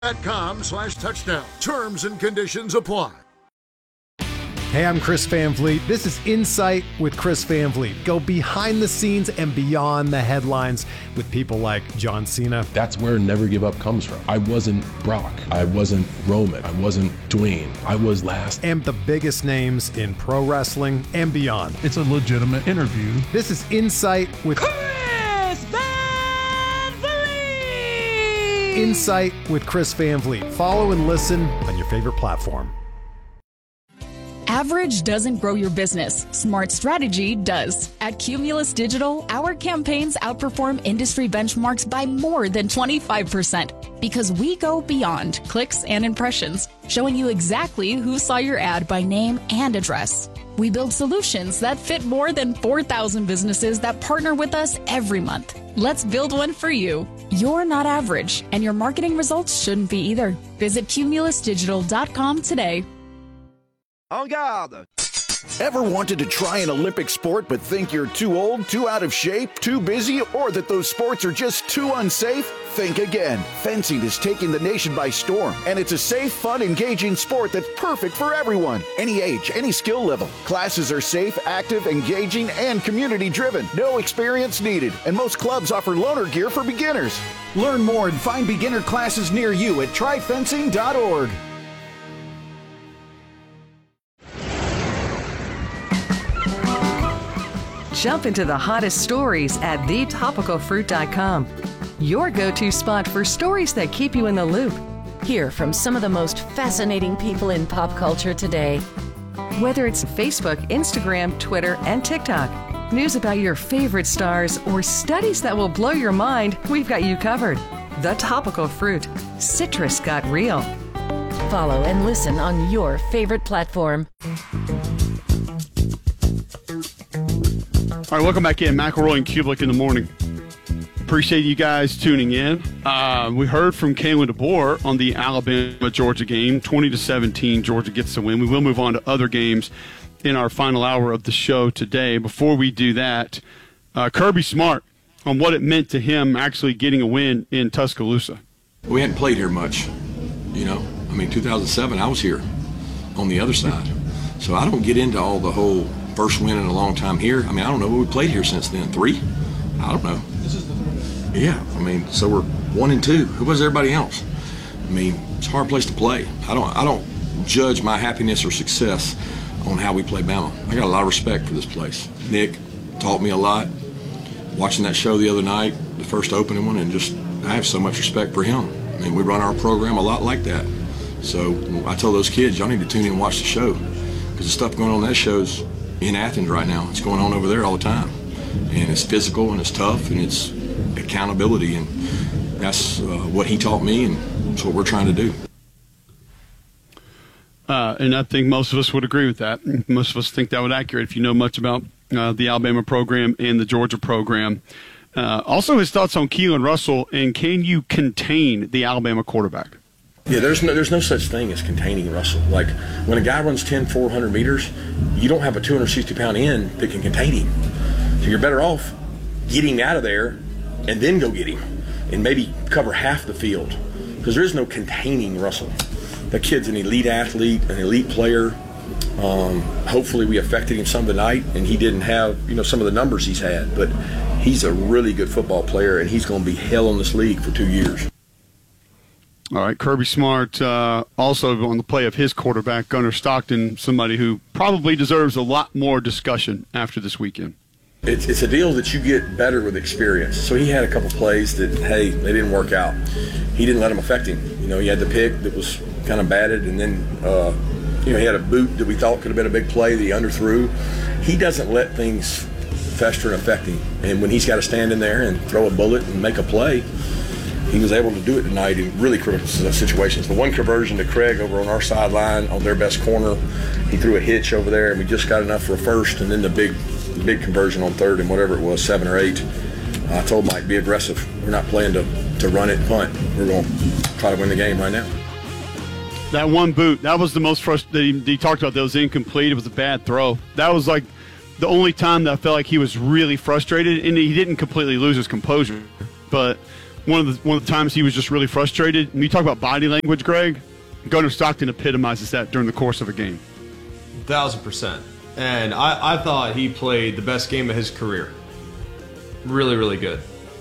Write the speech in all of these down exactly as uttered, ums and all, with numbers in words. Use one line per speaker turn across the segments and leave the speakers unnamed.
dot com slash touchdown. Terms and conditions apply.
Hey, I'm Chris Van Vliet. This is Insight with Chris Van Vliet. Go behind the scenes and beyond the headlines with people like John Cena.
That's where Never Give Up comes from. I wasn't Brock. I wasn't Roman. I wasn't Dwayne. I was last.
And the biggest names in pro wrestling and beyond.
It's a legitimate interview.
This is Insight with
Chris Van Vliet.
Insight with Chris Van Vliet. Follow and listen on your favorite platform.
Average doesn't grow your business. Smart strategy does. At Cumulus Digital, our campaigns outperform industry benchmarks by more than twenty-five percent because we go beyond clicks and impressions, showing you exactly who saw your ad by name and address. We build solutions that fit more than four thousand businesses that partner with us every month. Let's build one for you. You're not average, and your marketing results shouldn't be either. Visit cumulus digital dot com today.
En garde! Ever wanted to try an Olympic sport but think you're too old, too out of shape, too busy, or that those sports are just too unsafe? Think again. Fencing is taking the nation by storm, and it's a safe, fun, engaging sport that's perfect for everyone. Any age, any skill level. Classes are safe, active, engaging, and community-driven. No experience needed, and most clubs offer loaner gear for beginners. Learn more and find beginner classes near you at try fencing dot org.
Jump into the hottest stories at the topical fruit dot com. Your go-to spot for stories that keep you in the loop.
Hear from some of the most fascinating people in pop culture today.
Whether it's Facebook, Instagram, Twitter, and TikTok, news about your favorite stars, or studies that will blow your mind, we've got you covered. The Topical Fruit. Citrus got real.
Follow and listen on your favorite platform.
All right, welcome back in. McElroy and Kublik in the morning. Appreciate you guys tuning in. Uh, we heard from Kalen DeBoer on the Alabama-Georgia game. twenty to seventeen, Georgia gets the win. We will move on to other games in our final hour of the show today. Before we do that, uh, Kirby Smart on what it meant to him actually getting a win in Tuscaloosa.
We hadn't played here much, you know. I mean, two thousand seven, I was here on the other side. So I don't get into all the whole first win in a long time here. I mean, I don't know what we played here since then. Three? I don't know. This is the third. Yeah, I mean, so we're one and two. Who was everybody else? I mean, it's a hard place to play. I don't I don't judge my happiness or success on how we play Bama. I got a lot of respect for this place. Nick taught me a lot. Watching that show the other night, the first opening one, and just I have so much respect for him. I mean, we run our program a lot like that. So I told those kids, y'all need to tune in and watch the show because the stuff going on in that show's in Athens right now. It's going on over there all the time. And it's physical and it's tough and it's accountability. And that's uh, what he taught me and that's what we're trying to do.
Uh, and I think most of us would agree with that. Most of us think that would be accurate if you know much about uh, the Alabama program and the Georgia program. Uh, also his thoughts on Keelan Russell and can you contain the Alabama quarterback?
Yeah, there's no, there's no such thing as containing Russell. Like, when a guy runs ten, four hundred meters, you don't have a two hundred sixty pound end that can contain him. So you're better off getting him out of there and then go get him and maybe cover half the field because there is no containing Russell. That kid's an elite athlete, an elite player. Um, hopefully we affected him some tonight and he didn't have, you know, some of the numbers he's had. But he's a really good football player and he's going to be hell in this league for two years.
All right, Kirby Smart uh, also on the play of his quarterback, Gunnar Stockton, somebody who probably deserves a lot more discussion after this weekend.
It's, it's a deal that you get better with experience. So he had a couple plays that, hey, they didn't work out. He didn't let them affect him. You know, he had the pick that was kind of batted, and then, uh, you know, he had a boot that we thought could have been a big play that he underthrew. He doesn't let things fester and affect him. And when he's got to stand in there and throw a bullet and make a play, he was able to do it tonight in really critical situations. The one conversion to Craig over on our sideline on their best corner, he threw a hitch over there, and we just got enough for a first, and then the big the big conversion on third and whatever it was, seven or eight. I told Mike, be aggressive. We're not playing to, to run it and punt. We're going to try to win the game right now.
That one boot, that was the most frustrating. He, he talked about that was incomplete. It was a bad throw. That was like the only time that I felt like he was really frustrated, and he didn't completely lose his composure. But one of the one of the times he was just really frustrated. When you talk about body language, Greg, Gunnar Stockton epitomizes that during the course of a game.
Thousand percent. And I, I thought he played the best game of his career. Really, really good.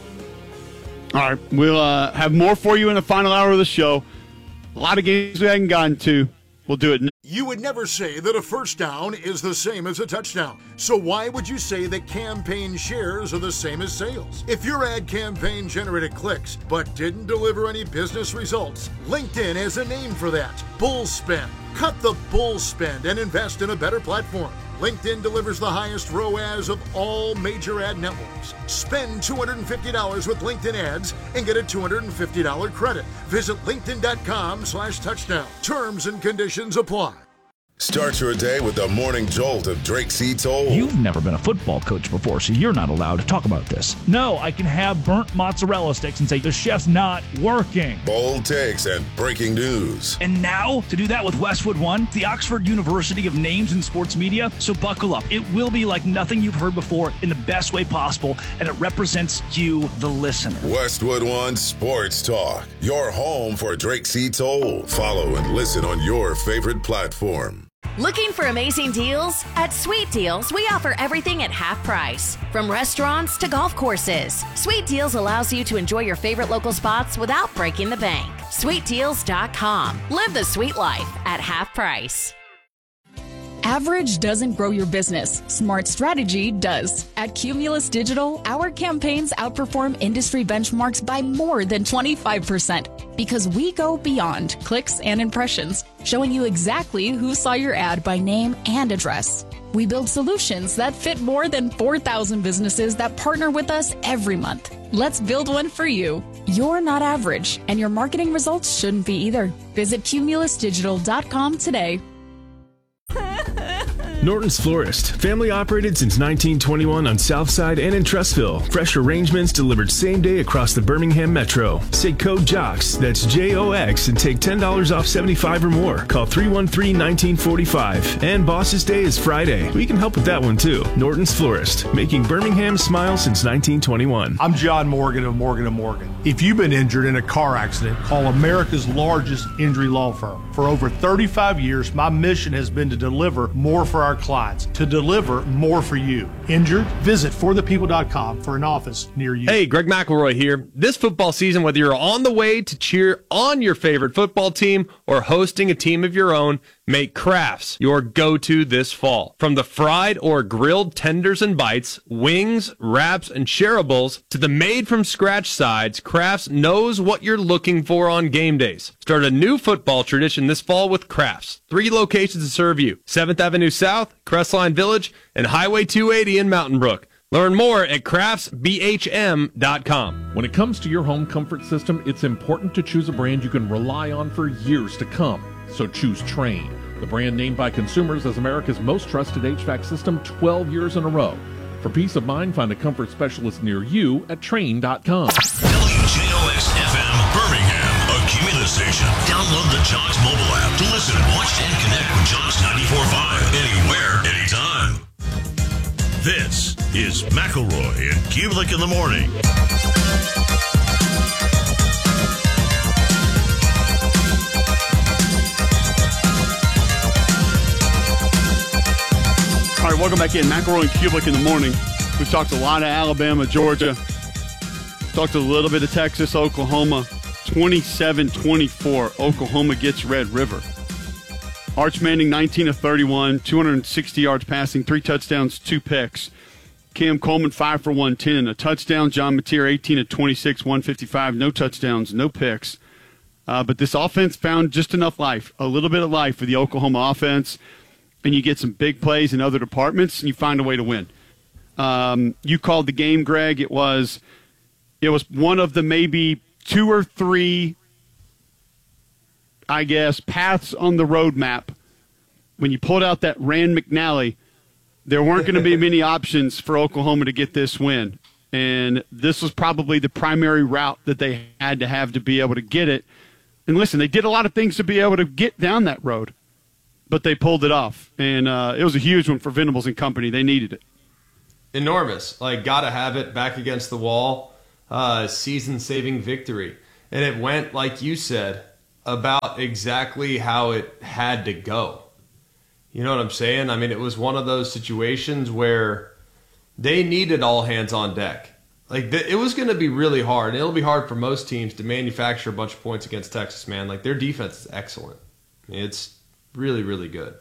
All right, we'll uh, have more for you in the final hour of the show. A lot of games we haven't gotten to. We'll do it.
You would never say that a first down is the same as a touchdown. So why would you say that campaign shares are the same as sales? If your ad campaign generated clicks but didn't deliver any business results, LinkedIn has a name for that. Bull spend. Cut the bull spend and invest in a better platform. LinkedIn delivers the highest R O A S of all major ad networks. Spend two hundred fifty dollars with LinkedIn ads and get a two hundred fifty dollars credit. Visit linkedin.com slash touchdown. Terms and conditions apply.
Start your day with the morning jolt of Drake C. Toll.
You've never been a football coach before, so you're not allowed to talk about this. No, I can have burnt mozzarella sticks and say the chef's not working.
Bold takes and breaking news.
And now, to do that with Westwood One, the Oxford University of Names in Sports Media. So buckle up. It will be like nothing you've heard before in the best way possible, and it represents you, the listener.
Westwood One Sports Talk, your home for Drake C. Toll. Follow and listen on your favorite platform.
Looking for amazing deals? At Sweet Deals, we offer everything at half price. From restaurants to golf courses, Sweet Deals allows you to enjoy your favorite local spots without breaking the bank. sweet deals dot com. Live the sweet life at half price.
Average doesn't grow your business. Smart strategy does. At Cumulus Digital, our campaigns outperform industry benchmarks by more than twenty-five percent because we go beyond clicks and impressions, showing you exactly who saw your ad by name and address. We build solutions that fit more than four thousand businesses that partner with us every month. Let's build one for you. You're not average, and your marketing results shouldn't be either. Visit cumulus digital dot com today.
Norton's Florist, family operated since nineteen twenty-one on Southside and in Trustville. Fresh arrangements delivered same day across the Birmingham Metro. Say code JOX, that's J O X, and take ten dollars off seventy-five or more. Call three one three, one nine four five. And Boss's Day is Friday. We can help with that one too. Norton's Florist, making Birmingham smile since nineteen twenty-one.
I'm John Morgan of Morgan and Morgan. If you've been injured in a car accident, call America's largest injury law firm. For over thirty-five years, my mission has been to deliver more for our clients, to deliver more for you. Injured? Visit for the people dot com for an office near you.
Hey, Greg McElroy here. This football season, whether you're on the way to cheer on your favorite football team or hosting a team of your own, make Crafts your go-to this fall. From the fried or grilled tenders and bites, wings, wraps, and shareables, to the made-from-scratch sides, Crafts knows what you're looking for on game days. Start a new football tradition this fall with Crafts. Three locations to serve you: seventh Avenue South, Crestline Village, and Highway two eighty in Mountain Brook. Learn more at crafts b h m dot com.
When it comes to your home comfort system, it's important to choose a brand you can rely on for years to come. So choose Trane, the brand named by consumers as America's most trusted H V A C system twelve years in a row. For peace of mind, find a comfort specialist near you at Trane dot com.
W J O X F M Birmingham, a Cumulus station. Download the JOX mobile app to listen, watch, and connect with JOX ninety-four point five anywhere, anytime. This is McElroy and Kubelik in the morning.
All right, welcome back in. McElroy and Kubelik in the morning. We've talked a lot of Alabama, Georgia. Talked a little bit of Texas, Oklahoma. twenty-seven twenty-four, Oklahoma gets Red River. Arch Manning, nineteen of thirty-one, two hundred sixty yards passing, three touchdowns, two picks. Cam Coleman, five for one ten, a touchdown. John Mateer, eighteen of twenty-six, one fifty-five, no touchdowns, no picks. Uh, but this offense found just enough life, a little bit of life for the Oklahoma offense, and you get some big plays in other departments, and you find a way to win. Um, you called the game, Greg. It was, it was one of the maybe two or three, I guess, paths on the roadmap. When you pulled out that Rand McNally, there weren't going to be many options for Oklahoma to get this win. And this was probably the primary route that they had to have to be able to get it. And listen, they did a lot of things to be able to get down that road, but they pulled it off. And uh, it was a huge one for Venables and company. They needed it.
Enormous. Like, got to have it back against the wall. uh, season-saving victory. And it went, like you said, about exactly how it had to go. You know what I'm saying? I mean, it was one of those situations where they needed all hands on deck. Like, th- it was going to be really hard. And it'll be hard for most teams to manufacture a bunch of points against Texas, man. Like, their defense is excellent. It's really, really good.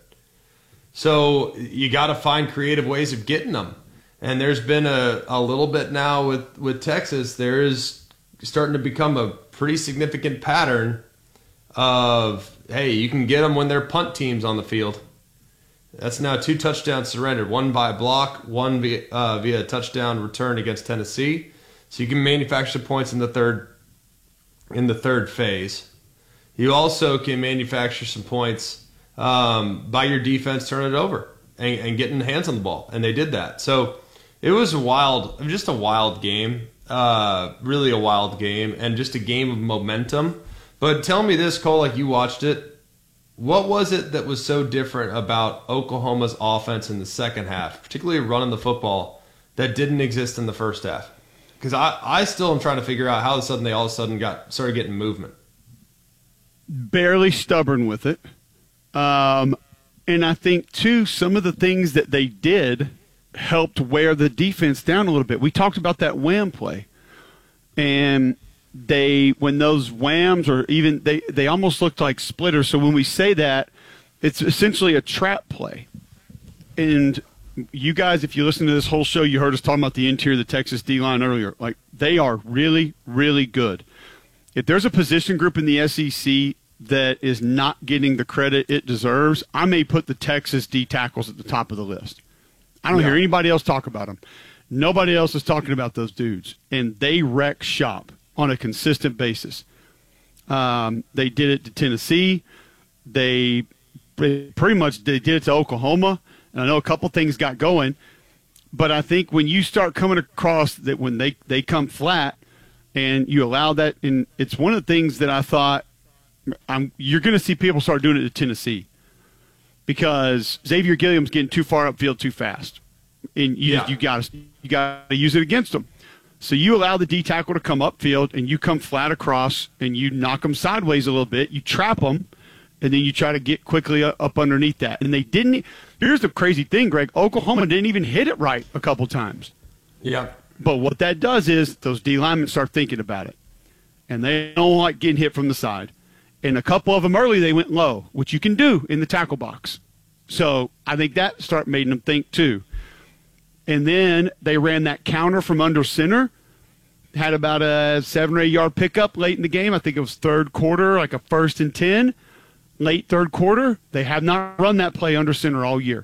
So you got to find creative ways of getting them. And there's been a, a little bit now with, with Texas. There is starting to become a pretty significant pattern of, hey, you can get them when they're punt teams on the field. That's now two touchdowns surrendered, one by block, one via, uh, via touchdown return against Tennessee. So you can manufacture points in the third in the third phase. You also can manufacture some points um, by your defense turning it over and, and getting hands on the ball, and they did that. So it was a wild, just a wild game, uh, really a wild game, and just a game of momentum. But tell me this, Cole, like you watched it. What was it that was so different about Oklahoma's offense in the second half, particularly running the football, that didn't exist in the first half? Because I, I still am trying to figure out how all of a sudden they all of a sudden got started getting movement.
Barely stubborn with it. Um, and I think, too, some of the things that they did helped wear the defense down a little bit. We talked about that wham play. And they, when those whams, or even, they, they almost looked like splitters. So when we say that, it's essentially a trap play. And you guys, if you listen to this whole show, you heard us talking about the interior of the Texas D-line earlier. Like, they are really, really good. If there's a position group in the S E C that is not getting the credit it deserves, I may put the Texas D tackles at the top of the list. I don't yeah. hear anybody else talk about them. Nobody else is talking about those dudes. And they wreck shop on a consistent basis. Um, they did it to Tennessee. They pretty much they did it to Oklahoma. And I know a couple things got going. But I think when you start coming across that when they, they come flat and you allow that, and it's one of the things that I thought I'm, you're going to see people start doing it to Tennessee because Xavier Gilliam's getting too far upfield too fast. And you, yeah. you got you got to use it against them. So you allow the D tackle to come upfield, and you come flat across, and you knock them sideways a little bit. You trap them, and then you try to get quickly up underneath that. And they didn't. Here's the crazy thing, Greg. Oklahoma didn't even hit it right a couple times.
Yeah.
But what that does is those D linemen start thinking about it, and they don't like getting hit from the side. And a couple of them early, they went low, which you can do in the tackle box. So I think that start making them think too. And then they ran that counter from under center, had about a seven or eight yard pickup late in the game. I think it was third quarter, like a first and ten, late third quarter. They have not run that play under center all year.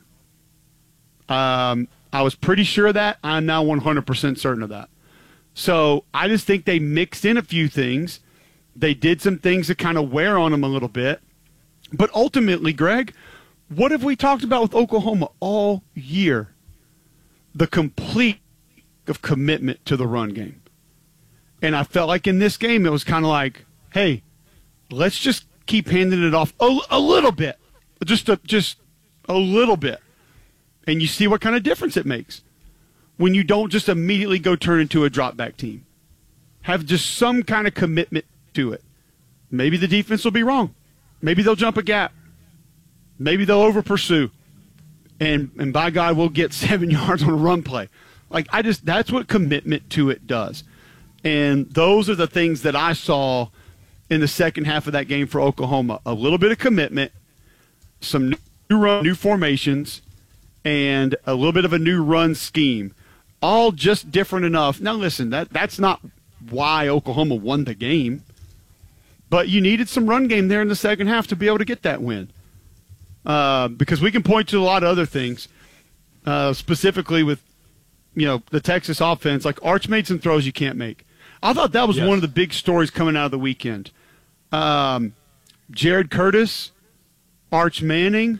Um, I was pretty sure of that. I'm now one hundred percent certain of that. So I just think they mixed in a few things. They did some things that kind of wear on them a little bit. But ultimately, Greg, what have we talked about with Oklahoma all year? The complete of commitment to the run game. And I felt like in this game, it was kind of like, hey, let's just keep handing it off a, a little bit. Just a, just a little bit. And you see what kind of difference it makes when you don't just immediately go turn into a drop-back team. Have just some kind of commitment to it. Maybe the defense will be wrong. Maybe they'll jump a gap. Maybe they'll over-pursue. And, and by God, we'll get seven yards on a run play. Like, I just, that's what commitment to it does. And those are the things that I saw in the second half of that game for Oklahoma. A little bit of commitment, some new run, new formations, and a little bit of a new run scheme. All just different enough. Now, listen, that that's not why Oklahoma won the game. But you needed some run game there in the second half to be able to get that win. Uh, because we can point to a lot of other things, uh, specifically with, you know, the Texas offense. Like, Arch made some throws you can't make. I thought that was yes. one of the big stories coming out of the weekend. Um, Jared Curtis, Arch Manning,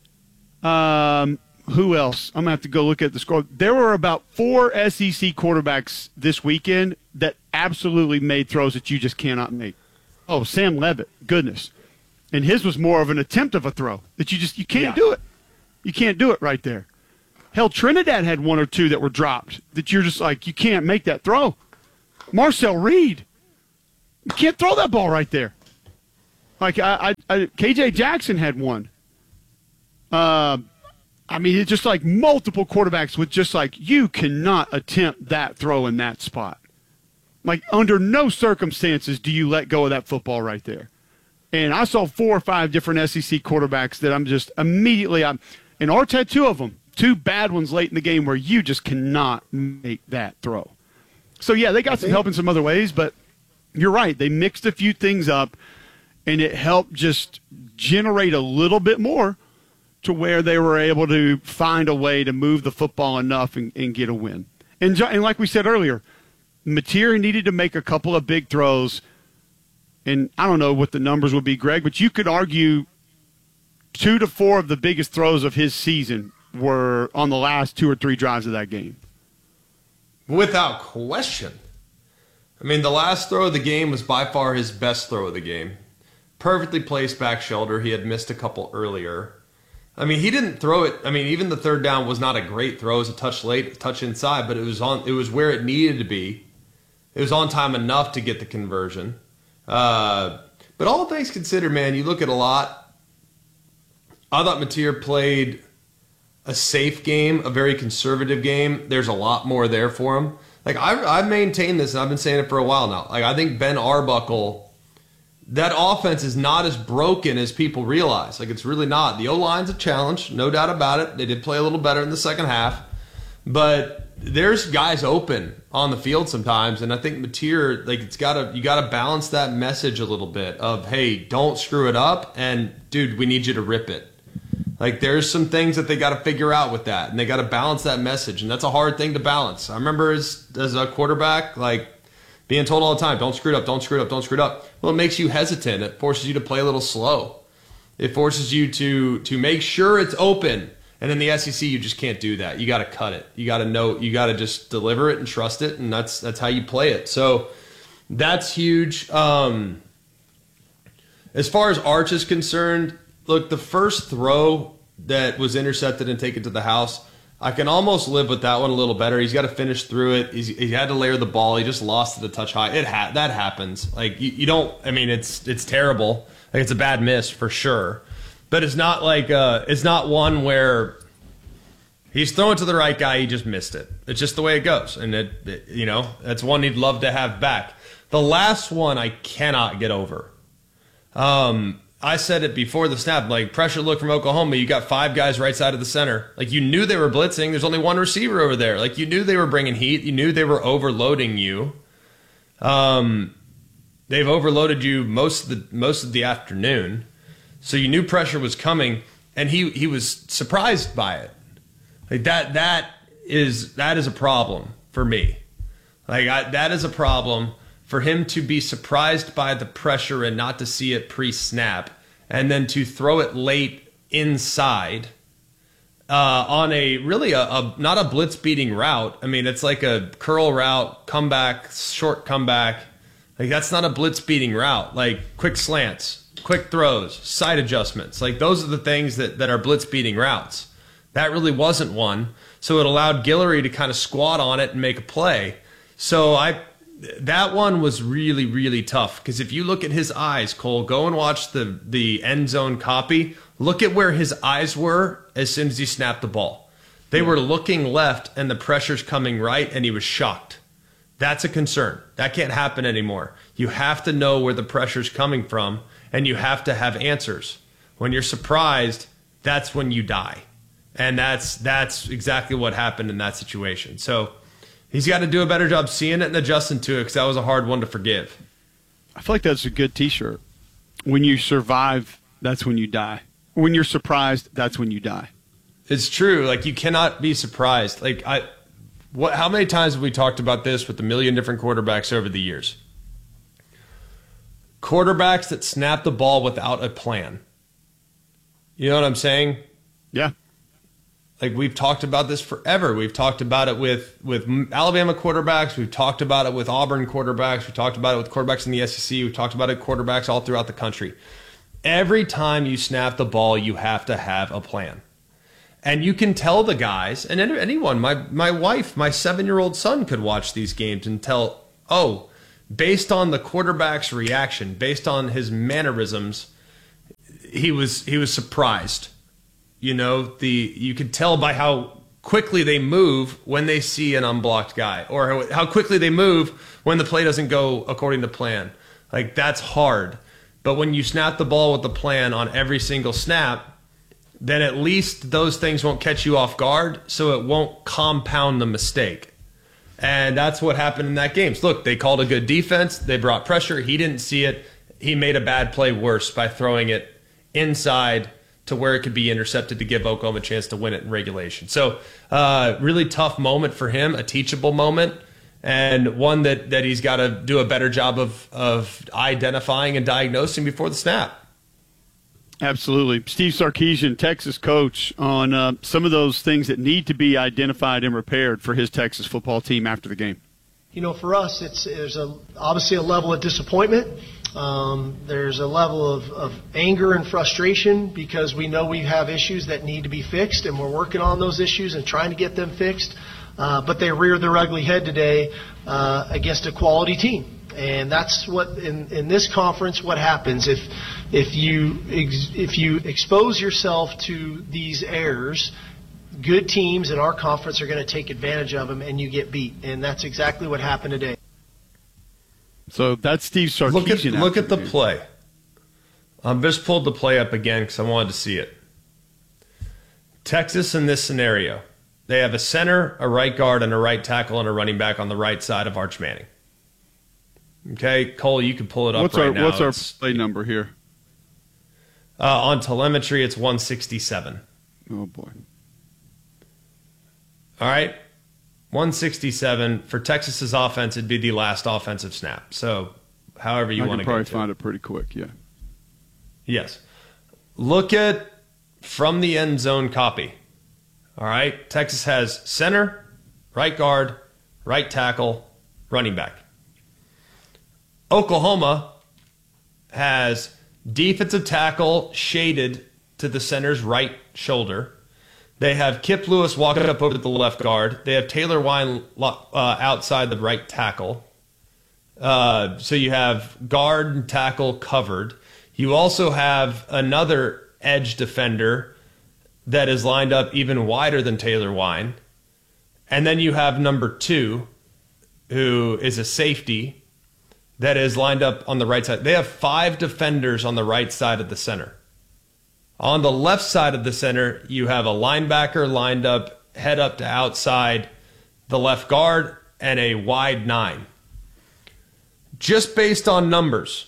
um, who else? I'm going to have to go look at the score. There were about four S E C quarterbacks this weekend that absolutely made throws that you just cannot make. Oh, Sam Levitt, goodness. And his was more of an attempt of a throw that you just, you can't yeah. do it. You can't do it right there. Hell, Trinidad had one or two that were dropped that you're just like, you can't make that throw. Marcel Reed. You can't throw that ball right there. Like, I, I, I K J Jackson had one. Uh, I mean, it's just like multiple quarterbacks with just like, you cannot attempt that throw in that spot. Like, under no circumstances do you let go of that football right there. And I saw four or five different S E C quarterbacks that I'm just immediately, I'm, and Arteta, two of them, two bad ones late in the game where you just cannot make that throw. So, yeah, they got some help in some other ways, but you're right. They mixed a few things up, and it helped just generate a little bit more to where they were able to find a way to move the football enough and, and get a win. And, and like we said earlier, Mateer needed to make a couple of big throws. And I don't know what the numbers would be, Greg, but you could argue two to four of the biggest throws of his season were on the last two or three drives of that game.
Without question. I mean, the last throw of the game was by far his best throw of the game. Perfectly placed back shoulder. He had missed a couple earlier. I mean, he didn't throw it. I mean, even the third down was not a great throw. It was a touch late, a touch inside, but it was on. It was where it needed to be. It was on time enough to get the conversion. Uh, but all things considered, man, you look at a lot. I thought Mateer played a safe game, a very conservative game. There's a lot more there for him. Like, I've, I've maintained this, and I've been saying it for a while now. Like, I think Ben Arbuckle, that offense is not as broken as people realize. Like, it's really not. The O-line's a challenge, no doubt about it. They did play a little better in the second half. But there's guys open on the field sometimes, and I think Mateer, like, it's gotta you gotta balance that message a little bit of, hey, don't screw it up, and dude, we need you to rip it. Like, there's some things that they got to figure out with that, and they got to balance that message, and that's a hard thing to balance. I remember as as a quarterback, like, being told all the time, don't screw it up, don't screw it up, don't screw it up. Well, it makes you hesitant. It forces you to play a little slow. It forces you to to make sure it's open. And in the S E C, you just can't do that. You got to cut it. You got to know. You got to just deliver it and trust it, and that's that's how you play it. So that's huge. Um, as far as Arch is concerned, look, the first throw that was intercepted and taken to the house, I can almost live with that one a little better. He's got to finish through it. He's, he had to layer the ball. He just lost it a touch high. It ha- that happens. Like, you, you don't. I mean, it's it's terrible. Like, it's a bad miss for sure. But it's not like uh, it's not one where he's throwing to the right guy, he just missed it. It's just the way it goes, and it, it you know that's one he'd love to have back. The last one I cannot get over. Um, I said it before the snap, like, pressure look from Oklahoma. You got five guys right side of the center. Like, you knew they were blitzing. There's only one receiver over there. Like, you knew they were bringing heat. You knew they were overloading you. Um, they've overloaded you most of the most of the afternoon. So you knew pressure was coming, and he, he was surprised by it. Like that that is that is a problem for me. Like I, that is a problem for him to be surprised by the pressure and not to see it pre-snap, and then to throw it late inside uh, on a really a, a not a blitz beating route. I mean, it's like a curl route, comeback, short comeback. Like, that's not a blitz beating route. Like, quick slants, quick throws, side adjustments. Like, those are the things that, that are blitz beating routes. That really wasn't one. So it allowed Guillory to kind of squat on it and make a play. So I that one was really, really tough. Because if you look at his eyes, Cole, go and watch the, the end zone copy. Look at where his eyes were as soon as he snapped the ball. They were looking left, and the pressure's coming right, and he was shocked. That's a concern. That can't happen anymore. You have to know where the pressure's coming from, and you have to have answers. When you're surprised, that's when you die. And that's that's exactly what happened in that situation. So he's got to do a better job seeing it and adjusting to it, because that was a hard one to forgive.
I feel like that's a good T-shirt. When you survive, that's when you die. When you're surprised, that's when you die.
It's true. Like, you cannot be surprised. Like, I... What? How many times have we talked about this with a million different quarterbacks over the years? Quarterbacks that snap the ball without a plan. You know what I'm saying?
Yeah.
Like, we've talked about this forever. We've talked about it with, with Alabama quarterbacks. We've talked about it with Auburn quarterbacks. We've talked about it with quarterbacks in the S E C. We've talked about it with quarterbacks all throughout the country. Every time you snap the ball, you have to have a plan. And you can tell the guys, and anyone, my, my wife, my seven-year-old son could watch these games and tell oh, based on the quarterback's reaction, based on his mannerisms, he was he was surprised. You know, the you could tell by how quickly they move when they see an unblocked guy, or how quickly they move when the play doesn't go according to plan. Like, that's hard. But when you snap the ball with the plan on every single snap, then at least those things won't catch you off guard, so it won't compound the mistake. And that's what happened in that game. So look, they called a good defense. They brought pressure. He didn't see it. He made a bad play worse by throwing it inside to where it could be intercepted to give Oklahoma a chance to win it in regulation. So uh, really tough moment for him, a teachable moment, and one that, that he's got to do a better job of, of identifying and diagnosing before the snap.
Absolutely. Steve Sarkisian, Texas coach, on uh, some of those things that need to be identified and repaired for his Texas football team after the game.
You know, for us, it's there's a, obviously a level of disappointment. Um, there's a level of, of anger and frustration because we know we have issues that need to be fixed, and we're working on those issues and trying to get them fixed. Uh, but they reared their ugly head today uh, against a quality team. And that's what in, in this conference what happens if if you ex, if you expose yourself to these errors. Good teams in our conference are going to take advantage of them, and you get beat. And that's exactly what happened today.
So that's Steve Sarkisian.
Look at look at the play. I just pulled the play up again because I wanted to see it. Texas in this scenario, they have a center, a right guard, and a right tackle, and a running back on the right side of Arch Manning. Okay, Cole, you can pull it up
what's
right
our,
now.
What's our
it's,
play number here?
Uh, on telemetry, it's one sixty-seven.
Oh, boy.
All right, one sixty-seven. For Texas's offense, it'd be the last offensive snap. So however you
I
want to
can probably
get
find
to
it pretty quick, yeah.
Yes. Look at from the end zone copy. All right, Texas has center, right guard, right tackle, running back. Oklahoma has defensive tackle shaded to the center's right shoulder. They have Kip Lewis walking up over the left guard. They have Taylor Wine uh, outside the right tackle. Uh, so you have guard and tackle covered. You also have another edge defender that is lined up even wider than Taylor Wine. And then you have number two, who is a safety, that is lined up on the right side. They have five defenders on the right side of the center. On the left side of the center, you have a linebacker lined up, head up to outside the left guard, and a wide nine. Just based on numbers,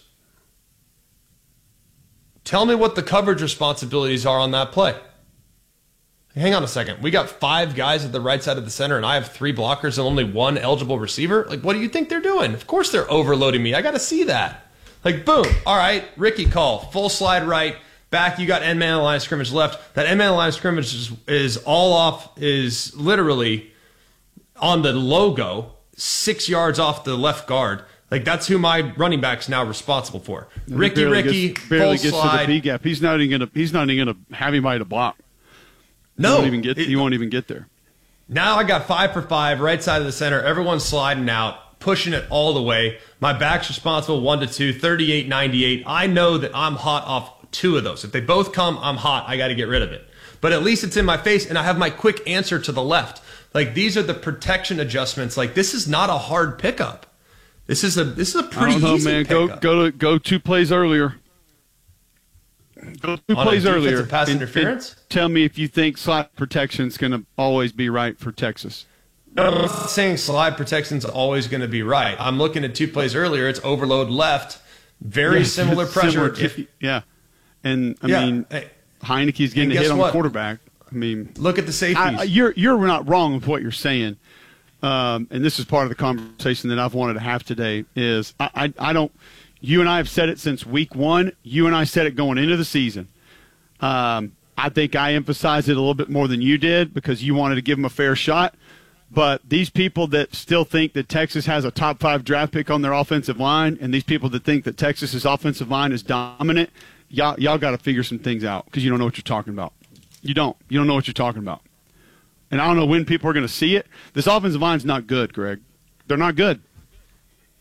tell me what the coverage responsibilities are on that play. Hang on a second. We got five guys at the right side of the center, and I have three blockers and only one eligible receiver? Like, what do you think they're doing? Of course they're overloading me. I got to see that. Like, boom. All right, Ricky call. Full slide right. Back, you got end man line of scrimmage left. That end man line of scrimmage is, is all off, is literally on the logo, six yards off the left guard. Like, that's who my running back's now responsible for.
And
Ricky, Ricky,
gets, barely
full
gets
slide.
to the B gap. He's not even gonna. He's not even gonna have anybody to block.
No,
he won't even get. It, he won't even get there.
Now I got five for five, right side of the center. Everyone's sliding out, pushing it all the way. My back's responsible, one to two, thirty-eight ninety-eight. I know that I'm hot off two of those. If they both come, I'm hot. I got to get rid of it. But at least it's in my face, and I have my quick answer to the left. Like, these are the protection adjustments. Like, this is not a hard pickup. This is a this is a pretty
I don't know,
easy
man.
pickup.
Go go to go two plays earlier. Go two
On a
plays earlier.
defensive pass
and,
interference?
and tell me if you think slot protection is going to always be right for Texas.
No, I'm not saying slide protection is always going to be right. I'm looking at two plays earlier. It's overload left. Very
Yeah,
similar pressure.
similar to-
If-
yeah. And, I
Yeah.
mean,
Hey.
Heineke's getting
And
a hit
guess
on
what?
the quarterback. I mean,
Look at the safeties.
I, I- you're you're not wrong with what you're saying, um, and this is part of the conversation that I've wanted to have today. Is I, I I don't. You and I have said it since week one. You and I said it going into the season. Um, I think I emphasized it a little bit more than you did because you wanted to give them a fair shot. But these people that still think that Texas has a top five draft pick on their offensive line, and these people that think that Texas's offensive line is dominant, y'all y'all got to figure some things out because you don't know what you're talking about. You don't. You don't know what you're talking about. And I don't know when people are going to see it. This offensive line's not good, Greg. They're not good.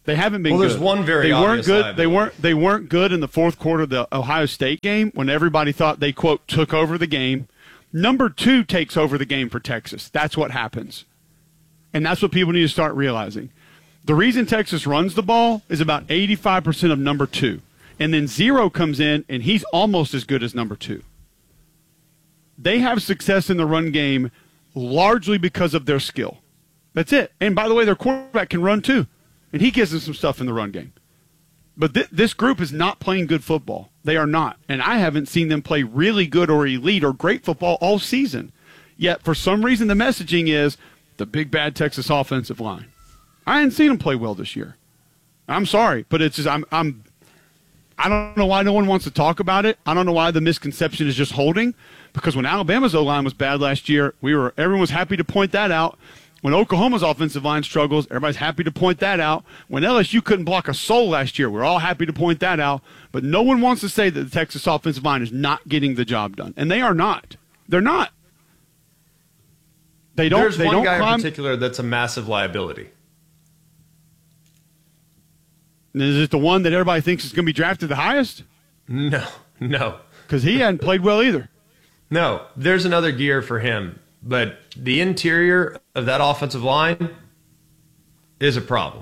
They haven't been
well,
good.
Well, there's one very
they
obvious
weren't good.
liability.
They weren't they weren't good in the fourth quarter of the Ohio State game when everybody thought they, quote, took over the game. Number two takes over the game for Texas. That's what happens. And that's what people need to start realizing. The reason Texas runs the ball is about eighty-five percent of number two. And then zero comes in, and he's almost as good as number two. They have success in the run game largely because of their skill. That's it. And by the way, their quarterback can run too. And he gives them some stuff in the run game. But th- this group is not playing good football. They are not. And I haven't seen them play really good or elite or great football all season. Yet, for some reason, the messaging is the big bad Texas offensive line. I hadn't seen them play well this year. I'm sorry, but it's just, I'm, I'm, I don't know why no one wants to talk about it. I don't know why the misconception is just holding. Because when Alabama's O-line was bad last year, we were everyone was happy to point that out. When Oklahoma's offensive line struggles, everybody's happy to point that out. When L S U couldn't block a soul last year, we're all happy to point that out. But no one wants to say that the Texas offensive line is not getting the job done. And they are not. They're not. They don't.
There's
they
one
don't
guy
climb.
in particular that's a massive liability.
Is it the one that everybody thinks is going to be drafted the highest?
No, no.
Because he hadn't played well either.
No, there's another gear for him. But the interior of that offensive line is a problem.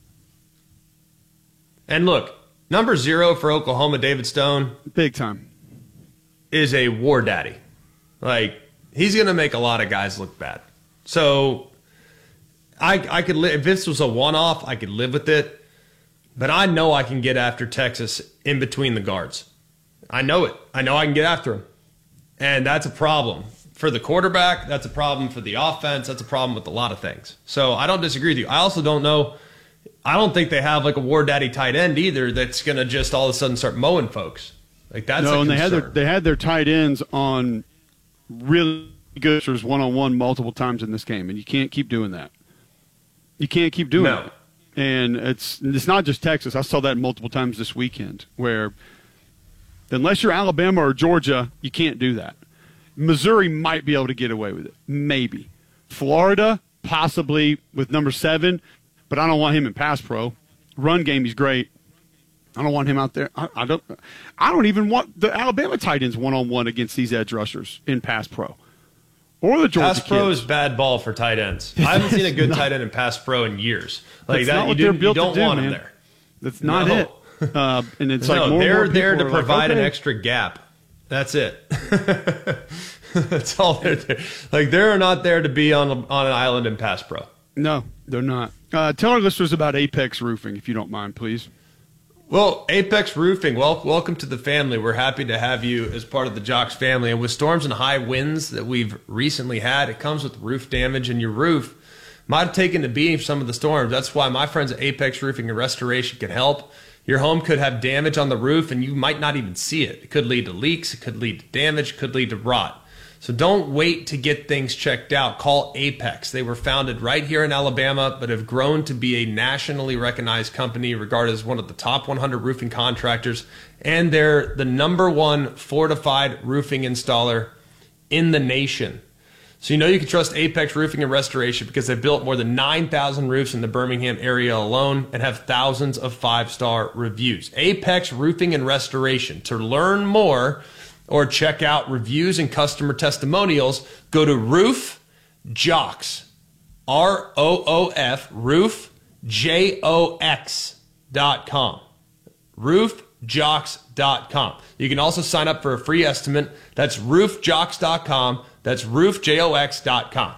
And look, number zero for Oklahoma, David Stone.
Big time.
Is a war daddy. Like, he's going to make a lot of guys look bad. So, I, I could li- if this was a one-off, I could live with it. But I know I can get after Texas in between the guards. I know it. I know I can get after him. And that's a problem. For the quarterback, that's a problem for the offense. That's a problem with a lot of things. So I don't disagree with you. I also don't know. I don't think they have like a war daddy tight end either that's going to just all of a sudden start mowing folks. Like that's
no,
a
and
concern.
they had their they had their tight ends on really good one on one multiple times in this game, and you can't keep doing that. You can't keep doing
no.
it. And it's it's not just Texas. I saw that multiple times this weekend where unless you're Alabama or Georgia, you can't do that. Missouri might be able to get away with it. Maybe. Florida, possibly with number seven, but I don't want him in pass pro. Run game, he's great. I don't want him out there. I, I don't I don't even want the Alabama tight ends one-on-one against these edge rushers in pass pro. Or the Georgia
Pass pro
kids.
is bad ball for tight ends. I haven't seen a good tight end in pass pro in years. Like
That's
that,
not
you,
what
do,
they're
you
built to
don't
do,
want
man.
him there.
That's not
No.
it. Uh, and it's
no,
like more
they're
and more
there to
people are
provide
like,
an
okay.
extra gap. That's it. That's all they're there. Like they're not there to be on on an island in pass pro.
No, they're not. Uh, tell our listeners about Apex Roofing, if you don't mind, please.
Well, Apex Roofing, well, welcome to the family. We're happy to have you as part of the Jocks family. And with storms and high winds that we've recently had, it comes with roof damage, and your roof might have taken a beating from some of the storms. That's why my friends at Apex Roofing and Restoration can help. Your home could have damage on the roof, and you might not even see it. It could lead to leaks. It could lead to damage. It could lead to rot. So don't wait to get things checked out. Call Apex. They were founded right here in Alabama, but have grown to be a nationally recognized company regarded as one of the top one hundred roofing contractors. And they're the number one fortified roofing installer in the nation. So you know you can trust Apex Roofing and Restoration because they've built more than nine thousand roofs in the Birmingham area alone and have thousands of five-star reviews. Apex Roofing and Restoration. To learn more or check out reviews and customer testimonials, go to Roof Jocks, R O O F, Roof J O X dot com. Roof Jocks dot com. You can also sign up for a free estimate. That's Roof Jocks dot com. That's Roof Jox dot com.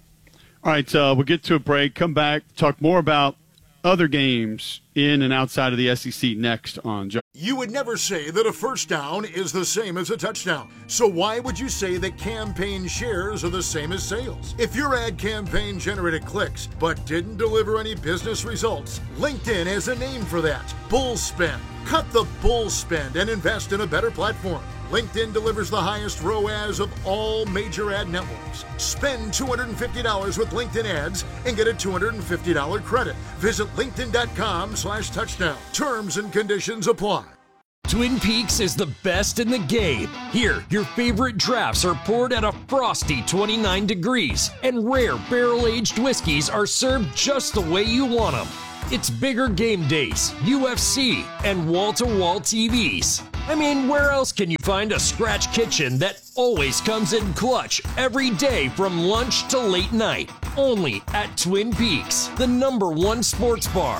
All right, uh, we'll get to a break, come back, talk more about other games in and outside of the S E C next on Jocks.
You would never say that a first down is the same as a touchdown. So why would you say that campaign shares are the same as sales? If your ad campaign generated clicks but didn't deliver any business results, LinkedIn has a name for that. Bull spend. Cut the bull spend and invest in a better platform. LinkedIn delivers the highest R O A S of all major ad networks. Spend two hundred fifty dollars with LinkedIn ads and get a two hundred fifty dollars credit. Visit linkedin.com slash touchdown. Terms and conditions apply.
Twin Peaks is the best in the game. Here, your favorite drafts are poured at a frosty twenty-nine degrees, and rare barrel-aged whiskeys are served just the way you want them. It's bigger game days, U F C, and wall-to-wall T Vs. I mean, where else can you find a scratch kitchen that always comes in clutch every day from lunch to late night? Only at Twin Peaks, the number one sports bar.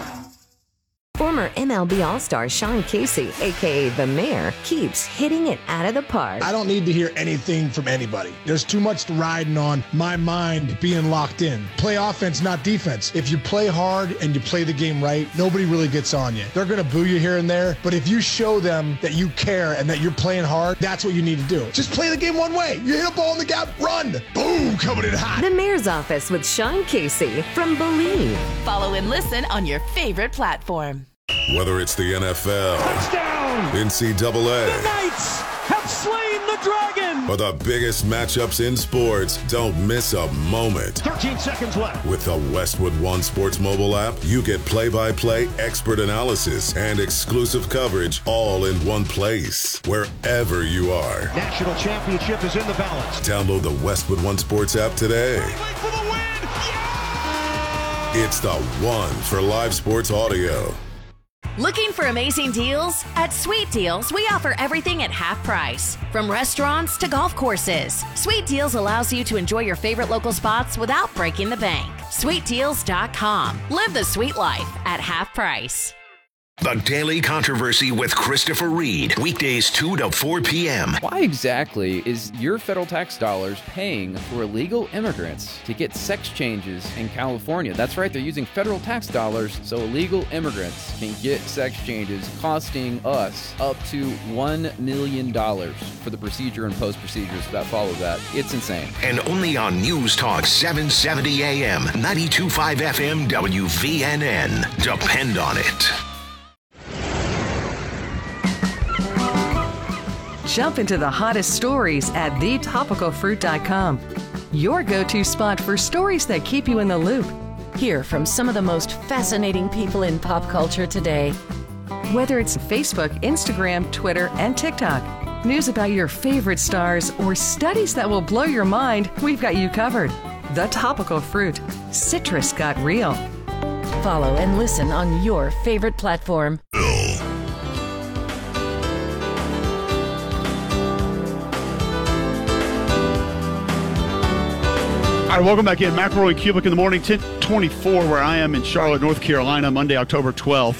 Former M L B All-Star Sean Casey, a k a. The Mayor, keeps hitting it out of the park.
I don't need to hear anything from anybody. There's too much riding on my mind being locked in. Play offense, not defense. If you play hard and you play the game right, nobody really gets on you. They're going to boo you here and there, but if you show them that you care and that you're playing hard, that's what you need to do. Just play the game one way. You hit a ball in the gap, run. Boom, coming in hot.
The Mayor's Office with Sean Casey from Believe.
Follow and listen on your favorite platform.
Whether it's the N F L,
Touchdown!
N C double A,
The Knights have slain the dragon!
or the biggest matchups in sports, don't miss a moment.
thirteen seconds left.
With the Westwood One Sports mobile app, you get play-by-play expert analysis and exclusive coverage all in one place, wherever you are.
National championship is in the balance.
Download the Westwood One Sports app today.
For the win! Yeah!
It's the one for live sports audio.
Looking for amazing deals? At Sweet Deals, we offer everything at half price. From restaurants to golf courses, Sweet Deals allows you to enjoy your favorite local spots without breaking the bank. sweet deals dot com. Live the sweet life at half price.
The Daily Controversy with Christopher Reed, weekdays two to four p.m.
Why exactly is your federal tax dollars paying for illegal immigrants to get sex changes in California? That's right, they're using federal tax dollars so illegal immigrants can get sex changes, costing us up to one million dollars for the procedure and post-procedures that follow that. It's insane.
And only on News Talk seven seventy A M, ninety-two point five F M W V N N. Depend on it.
Jump into the hottest stories at the topical fruit dot com. Your go-to spot for stories that keep you in the loop.
Hear from some of the most fascinating people in pop culture today.
Whether it's Facebook, Instagram, Twitter, and TikTok, news about your favorite stars, or studies that will blow your mind, we've got you covered. The Topical Fruit. Citrus got real.
Follow and listen on your favorite platform.
All right, welcome back in. McElroy and Kubik in the morning, ten twenty-four, where I am in Charlotte, North Carolina, Monday, October twelfth.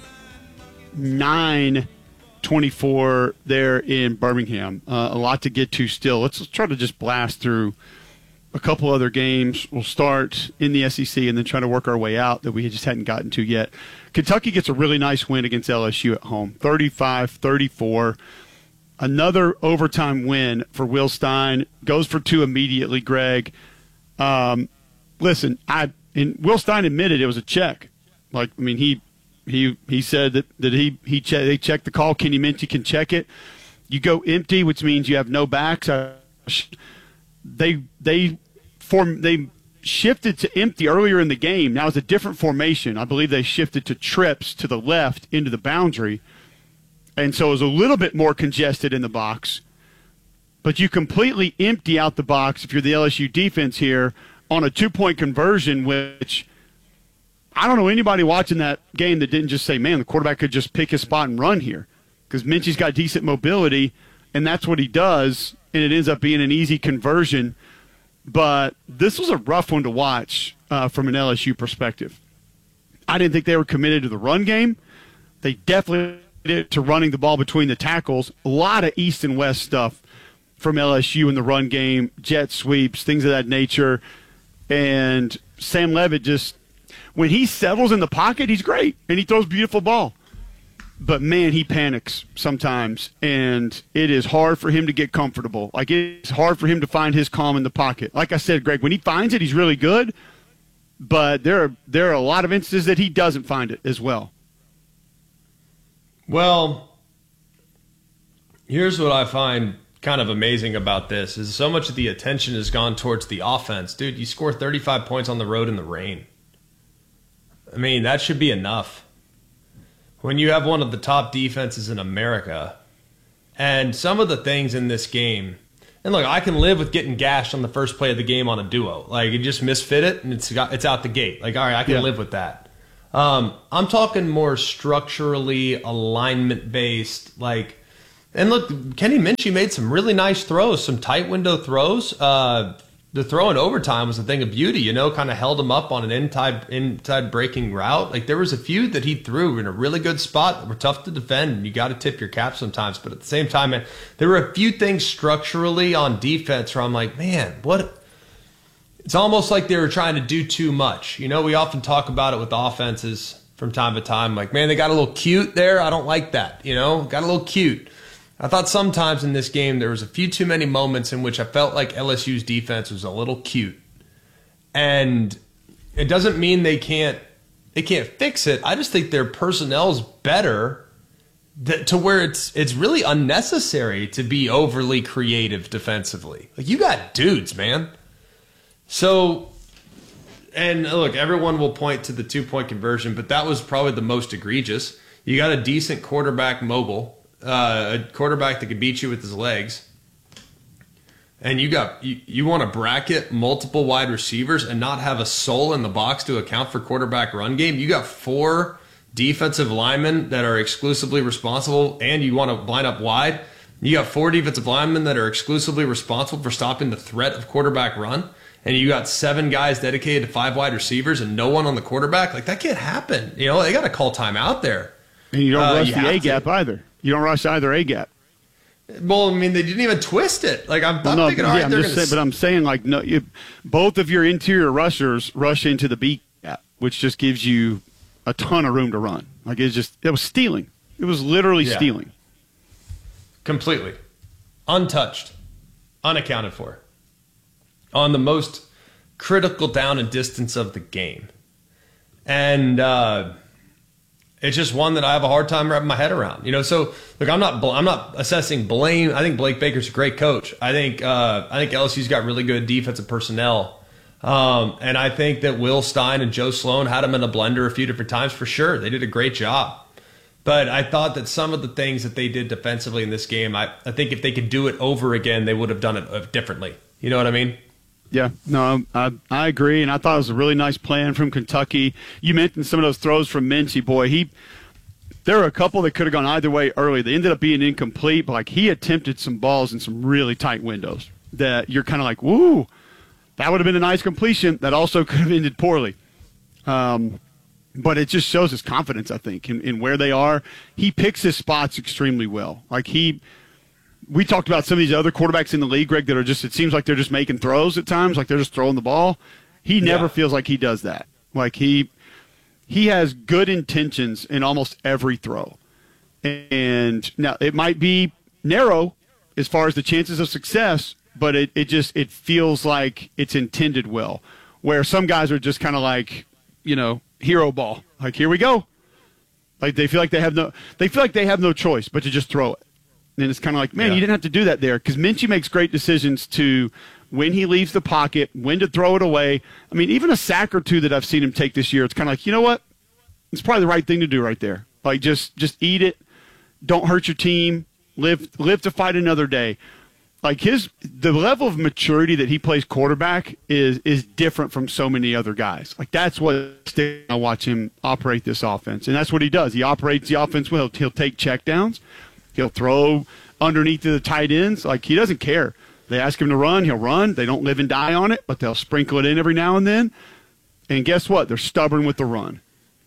nine twenty-four there in Birmingham. Uh, a lot to get to still. Let's, let's try to just blast through a couple other games. We'll start in the S E C and then try to work our way out that we just hadn't gotten to yet. Kentucky gets a really nice win against L S U at home, thirty-five thirty-four. Another overtime win for Will Stein. Goes for two immediately, Greg. Um, listen, I and Will Stein admitted it was a check. Like, I mean, he he he said that that he he che- they checked the call. Kenny Minchey can check it. You go empty, which means you have no backs. Uh, they they form they shifted to empty earlier in the game. Now it's a different formation. I believe they shifted to trips to the left into the boundary, and so it was a little bit more congested in the box. But you completely empty out the box if you're the L S U defense here on a two-point conversion, which I don't know anybody watching that game that didn't just say, man, the quarterback could just pick his spot and run here, because Minchey's got decent mobility, and that's what he does, and it ends up being an easy conversion. But this was a rough one to watch uh, from an L S U perspective. I didn't think they were committed to the run game. They definitely did to running the ball between the tackles. A lot of east and west stuff from L S U in the run game, jet sweeps, things of that nature. And Sam Levitt just, when he settles in the pocket, he's great, and he throws beautiful ball. But, man, he panics sometimes, and it is hard for him to get comfortable. Like, it's hard for him to find his calm in the pocket. Like I said, Greg, when he finds it, he's really good, but there are, there are a lot of instances that he doesn't find it as well.
Well, here's what I find kind of amazing about this is so much of the attention has gone towards the offense. Dude, you score thirty-five points on the road in the rain. I mean, that should be enough. When you have one of the top defenses in America, and some of the things in this game, and look, I can live with getting gashed on the first play of the game on a duo. Like, you just misfit it, and it's got, it's out the gate. Like, all right, I can
yeah.
live with that. Um, I'm talking more structurally alignment based, like, and look, Kenny Minchey made some really nice throws, some tight window throws. Uh, the throw in overtime was a thing of beauty, you know, kind of held him up on an inside, inside breaking route. Like, there was a few that he threw in a really good spot that were tough to defend, and you got to tip your cap sometimes. But at the same time, man, there were a few things structurally on defense where I'm like, man, what? It's almost like they were trying to do too much. You know, we often talk about it with offenses from time to time. Like, man, they got a little cute there. I don't like that, you know, got a little cute. I thought sometimes in this game there was a few too many moments in which I felt like L S U's defense was a little cute. And it doesn't mean they can't they can't fix it. I just think their personnel's better th- to where it's it's really unnecessary to be overly creative defensively. Like, you got dudes, man. So, and look, everyone will point to the two-point conversion, but that was probably the most egregious. You got a decent quarterback mobile. Uh, a quarterback that could beat you with his legs, and you got you, you want to bracket multiple wide receivers and not have a soul in the box to account for quarterback run game. You got four defensive linemen that are exclusively responsible, and you want to line up wide. You got four defensive linemen that are exclusively responsible for stopping the threat of quarterback run, and you got seven guys dedicated to five wide receivers and no one on the quarterback. Like, that can't happen. You know, they got to call timeout there.
And you don't
uh,
rush
you
the A-gap either. You don't rush either A-gap.
Well, I mean, they didn't even twist it. Like, I'm,
well,
I'm
no,
thinking, all
yeah,
right,
I'm
they're
just
going
saying, but I'm saying, like, no, you, both of your interior rushers rush into the B-gap, which just gives you a ton of room to run. Like, it's just, it was stealing. It was literally
Yeah.
stealing.
Completely. Untouched. Unaccounted for. On the most critical down and distance of the game. And, uh... it's just one that I have a hard time wrapping my head around. You know, so look, I'm not I'm not assessing blame. I think Blake Baker's a great coach. I think uh, I think L S U's got really good defensive personnel, um, and I think that Will Stein and Joe Sloan had them in a blender a few different times for sure. They did a great job, but I thought that some of the things that they did defensively in this game, I, I think if they could do it over again, they would have done it differently. You know what I mean?
Yeah, no, I I agree, and I thought it was a really nice plan from Kentucky. You mentioned some of those throws from Minchey. Boy, he there were a couple that could have gone either way early. They ended up being incomplete, but like he attempted some balls in some really tight windows that you're kind of like, woo, that would have been a nice completion. That also could have ended poorly. Um, but it just shows his confidence, I think, in, in where they are. He picks his spots extremely well. Like he. We talked about some of these other quarterbacks in the league, Greg, that are just, it seems like they're just making throws at times, like they're just throwing the ball. He never
Yeah.
feels like he does that. Like he he has good intentions in almost every throw. And now it might be narrow as far as the chances of success, but it, it just it feels like it's intended well. Where some guys are just kind of like, you know, hero ball. Like, here we go. Like they feel like they have no they feel like they have no choice but to just throw it. And it's kind of like, man,
Yeah.
you didn't have to do that there, because Minchey makes great decisions to when he leaves the pocket, when to throw it away. I mean, even a sack or two that I've seen him take this year, it's kind of like, you know what? It's probably the right thing to do right there. Like, just just eat it. Don't hurt your team. Live live to fight another day. Like his the level of maturity that he plays quarterback is is different from so many other guys. Like that's what I watch him operate this offense, and that's what he does. He operates the offense well. He'll take checkdowns. He'll throw underneath to the tight ends. Like, he doesn't care. They ask him to run, he'll run. They don't live and die on it, but they'll sprinkle it in every now and then. And guess what? They're stubborn with the run.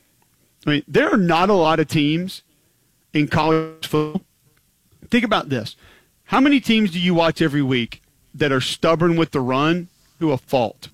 I mean, there are not a lot of teams in college football. Think about this. How many teams do you watch every week that are stubborn with the run to a fault?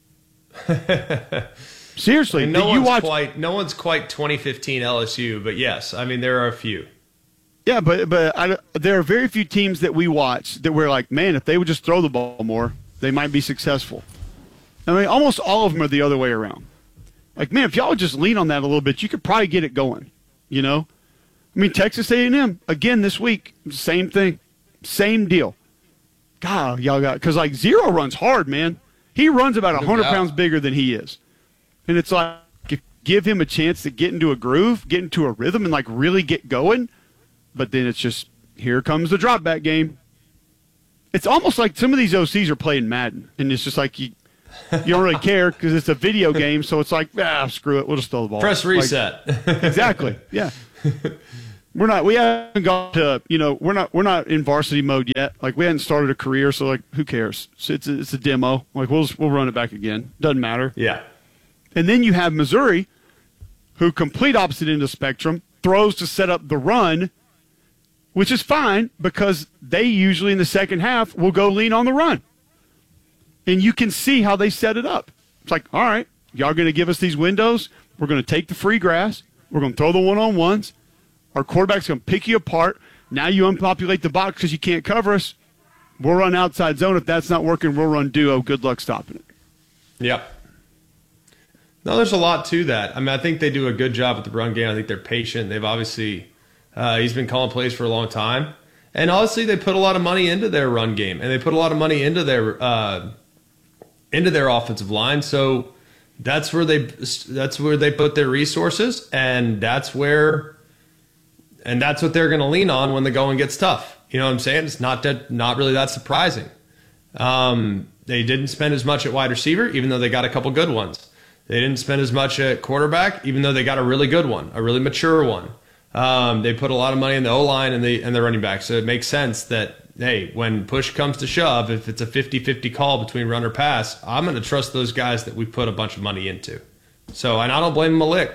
Seriously,
And no
do
one's
you watch
quite no one's quite twenty fifteen L S U, but yes, I mean there are a few.
Yeah, but but I, there are very few teams that we watch that we're like, man, if they would just throw the ball more, they might be successful. I mean, almost all of them are the other way around. Like, man, if y'all would just lean on that a little bit, you could probably get it going, you know? I mean, Texas A and M, again this week, same thing. Same deal. God, y'all got – because, like, Zero runs hard, man. He runs about one hundred pounds bigger than he is. And it's like, give him a chance to get into a groove, get into a rhythm, and, like, really get going – but then it's just, here comes the drop back game. It's almost like some of these O Cs are playing Madden. And it's just like, you, you don't really care because it's a video game. So it's like, ah, screw it. We'll just throw the ball.
Press reset.
Like, exactly. Yeah. We're not. We haven't gone to. You know, we're not. We're not in varsity mode yet. Like we hadn't started a career. So like, who cares? So it's a, it's a demo. Like we'll just, we'll run it back again. Doesn't matter.
Yeah.
And then you have Missouri, who complete opposite end of the spectrum, throws to set up the run, which is fine because they usually in the second half will go lean on the run. And you can see how they set it up. It's like, all right, y'all going to give us these windows. We're going to take the free grass. We're going to throw the one-on-ones. Our quarterback's going to pick you apart. Now you unpopulate the box because you can't cover us. We'll run outside zone. If that's not working, we'll run duo. Good luck stopping it.
Yep. No, there's a lot to that. I mean, I think they do a good job with the run game. I think they're patient. They've obviously uh, – he's been calling plays for a long time. And honestly, they put a lot of money into their run game, and they put a lot of money into their uh, into their offensive line. So that's where they that's where they put their resources, and that's where and that's what they're going to lean on when the going gets tough. You know what I'm saying? It's not that not really that surprising. Um, they didn't spend as much at wide receiver, even though they got a couple good ones. They didn't spend as much at quarterback, even though they got a really good one, a really mature one. Um, they put a lot of money in the O-line and the and the running back, so it makes sense that, hey, when push comes to shove, if it's a fifty-fifty call between run or pass, I'm going to trust those guys that we put a bunch of money into. So, and I don't blame them a lick.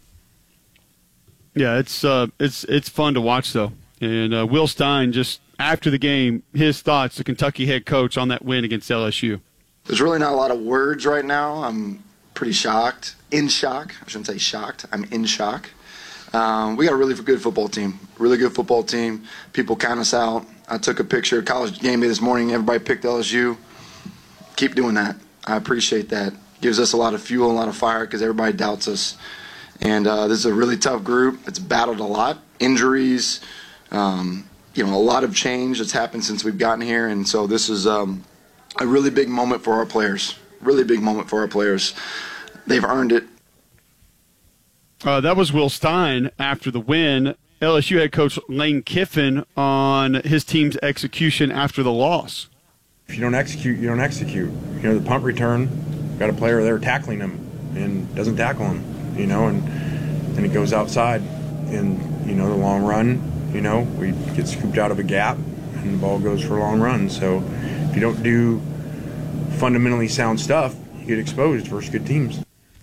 Yeah, it's uh, it's it's fun to watch, though. And uh, Will Stein, just after the game, his thoughts, the Kentucky head coach, on that win against L S U.
There's really not a lot of words right now. I'm pretty shocked. In shock. I shouldn't say shocked. I'm in shock. Um, we got a really good football team, really good football team. People count us out. I took a picture of college game day this morning. Everybody picked L S U. Keep doing that. I appreciate that. Gives us a lot of fuel, a lot of fire because everybody doubts us. And uh, this is a really tough group. It's battled a lot. Injuries, um, you know, a lot of change that's happened since we've gotten here. And so this is um, a really big moment for our players. Really big moment for our players. They've earned it.
Uh, that was Will Stein after the win. L S U head coach Lane Kiffin on his team's execution after the loss.
If you don't execute, you don't execute. You know, the punt return, got a player there tackling him and doesn't tackle him, you know, and then he goes outside. And, you know, the long run, you know, we get scooped out of a gap and the ball goes for a long run. So if you don't do fundamentally sound stuff, you get exposed versus good teams.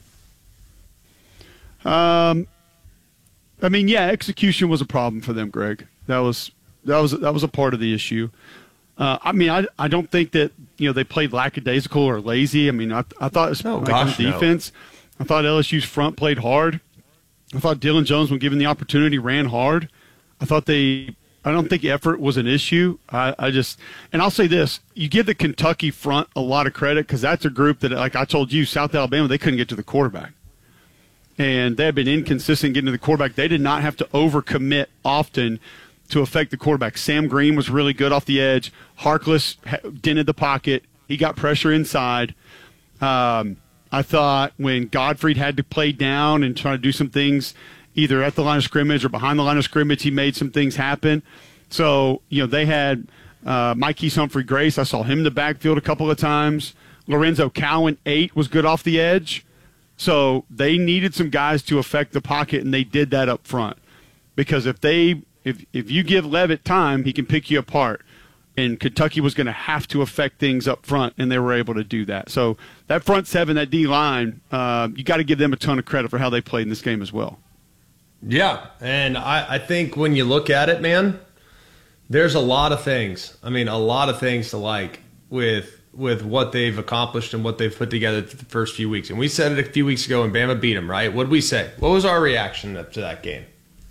Um, I mean, yeah, execution was a problem for them, Greg. That was that was that was a part of the issue. Uh, I mean, I I don't think that you know they played lackadaisical or lazy. I mean, I I thought
no,
like
gosh,
on defense, no. I thought L S U's front played hard. I thought Dylan Jones, when given the opportunity, ran hard. I thought they. I don't think effort was an issue. I, I just, and I'll say this: you give the Kentucky front a lot of credit because that's a group that, like I told you, South Alabama, they couldn't get to the quarterback. And they have been inconsistent getting to the quarterback. They did not have to overcommit often to affect the quarterback. Sam Green was really good off the edge. Harkless dented the pocket. He got pressure inside. Um, I thought when Godfrey had to play down and try to do some things either at the line of scrimmage or behind the line of scrimmage, he made some things happen. So, you know, they had uh, Mikey's Humphrey Grace. I saw him in the backfield a couple of times. Lorenzo Cowan, eight, was good off the edge. So they needed some guys to affect the pocket, and they did that up front. Because if they, if if you give Levitt time, he can pick you apart. And Kentucky was going to have to affect things up front, and they were able to do that. So that front seven, that D line, uh, you got to give them a ton of credit for how they played in this game as well.
Yeah, and I, I think when you look at it, man, there's a lot of things. I mean, a lot of things to like with. with what they've accomplished and what they've put together the first few weeks. And we said it a few weeks ago when Bama beat them, right? What did we say? What was our reaction to that game?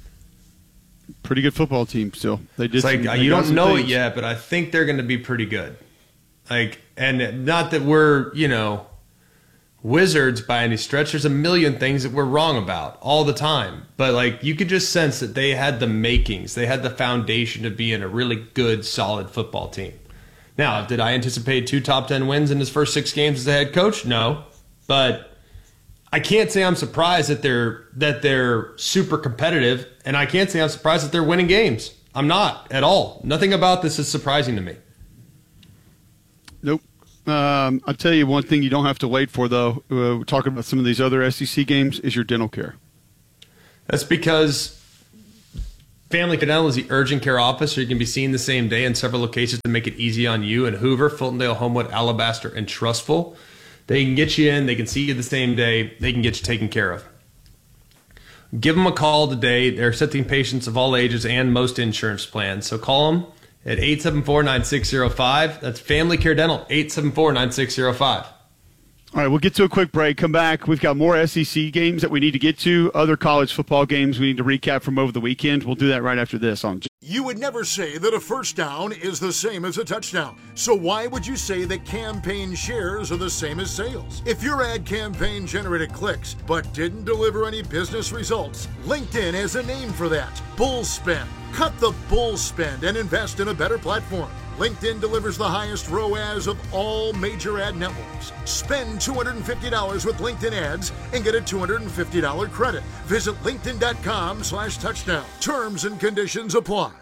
Pretty good football team still. They did.
It's like,
some,
you don't know
things.
it yet, but I think they're going to be pretty good. Like, and not that we're, you know, wizards by any stretch. There's a million things that we're wrong about all the time. But, like, you could just sense that they had the makings. They had the foundation to be in a really good, solid football team. Now, did I anticipate two top ten wins in his first six games as a head coach? No. But I can't say I'm surprised that they're that they're super competitive, and I can't say I'm surprised that they're winning games. I'm not at all. Nothing about this is surprising to me.
Nope. Um, I'll tell you one thing you don't have to wait for, though, uh, we're talking about some of these other S E C games, is your dental care.
That's because Family Care Dental is the urgent care office, so you can be seen the same day in several locations to make it easy on you in Hoover, Fultondale, Homewood, Alabaster, and Trustful. They can get you in. They can see you the same day. They can get you taken care of. Give them a call today. They're accepting patients of all ages and most insurance plans. So call them at eight seven four, nine six zero five. That's Family Care Dental, eight seven four, nine six zero five.
All right, we'll get to a quick break. Come back. We've got more S E C games that we need to get to, other college football games we need to recap from over the weekend. We'll do that right after this on
You would never say that a first down is the same as a touchdown. So why would you say that campaign shares are the same as sales? If your ad campaign generated clicks but didn't deliver any business results, LinkedIn has a name for that. Bull spend. Cut the bull spend and invest in a better platform. LinkedIn delivers the highest R O A S of all major ad networks. Spend two hundred fifty dollars with LinkedIn ads and get a two hundred fifty dollars credit. Visit linkedin.com slash touchdown. Terms and conditions apply.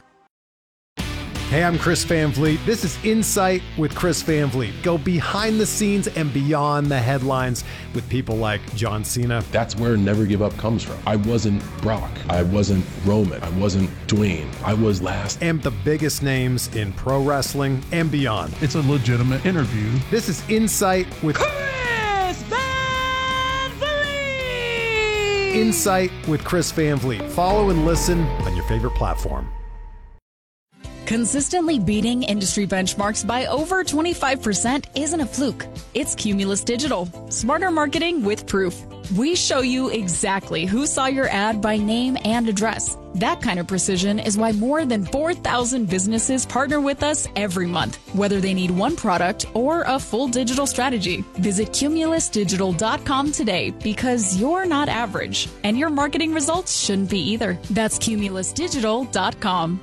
Hey, I'm Chris Van Vliet. This is Insight with Chris Van Vliet. Go behind the scenes and beyond the headlines with people like John Cena.
That's where Never Give Up comes from. I wasn't Brock. I wasn't Roman. I wasn't Dwayne. I was last.
And the biggest names in pro wrestling and beyond.
It's a legitimate interview.
This is Insight with
Chris Van Vliet!
Insight with Chris Van Vliet. Follow and listen on your favorite platform.
Consistently beating industry benchmarks by over twenty-five percent isn't a fluke. It's Cumulus Digital. Smarter marketing with proof. We show you exactly who saw your ad by name and address. That kind of precision is why more than four thousand businesses partner with us every month, whether they need one product or a full digital strategy. Visit cumulus digital dot com today because you're not average, and your marketing results shouldn't be either. That's cumulus digital dot com.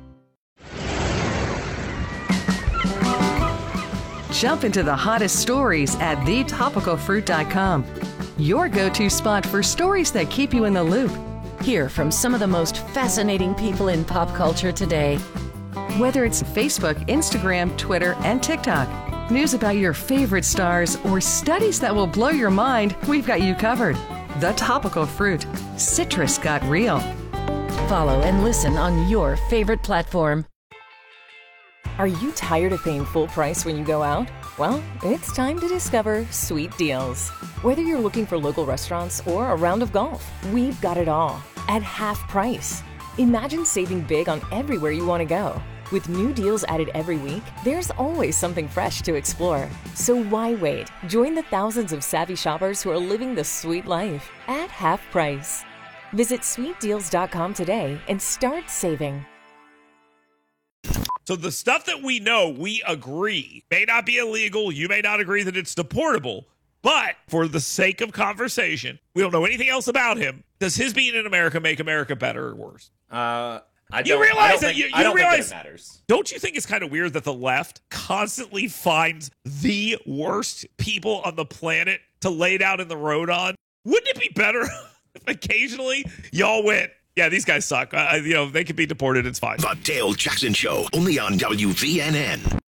Jump into the hottest stories at the topical fruit dot com. Your go-to spot for stories that keep you in the loop.
Hear from some of the most fascinating people in pop culture today.
Whether it's Facebook, Instagram, Twitter, and TikTok, news about your favorite stars, or studies that will blow your mind, we've got you covered. The Topical Fruit. Citrus got real.
Follow and listen on your favorite platform.
Are you tired of paying full price when you go out? Well, it's time to discover Sweet Deals. Whether you're looking for local restaurants or a round of golf, we've got it all at half price. Imagine saving big on everywhere you want to go. With new deals added every week, there's always something fresh to explore. So why wait? Join the thousands of savvy shoppers who are living the sweet life at half price. Visit sweet deals dot com today and start saving.
So the stuff that we know, we agree, may not be illegal. You may not agree that it's deportable. But for the sake of conversation, we don't know anything else about him. Does his being in America make America better or worse?
Uh, I
you
don't,
realize
I don't
that
think,
you, you
I don't
realize,
think that it matters.
Don't you think it's kind of weird that the left constantly finds the worst people on the planet to lay down in the road on? Wouldn't it be better if occasionally y'all went, yeah, these guys suck. Uh, you know, they could be deported. It's fine.
The Dale Jackson Show, only on W V N N.